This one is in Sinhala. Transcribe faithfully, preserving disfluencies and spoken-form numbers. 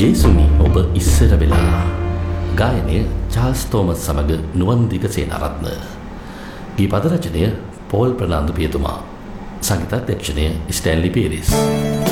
ජේසුනි ඔබ ඉස්සර වෙලා ගායනය චාල්ස් තෝමස් සමග නුවන්දික සේනාරත්න. ගී පද රචනය පෝල් ප්‍රනාන්දු පියතුමා. සංගීතාධ්‍යක්ෂණය ස්ටැන්ලි පීරිස්.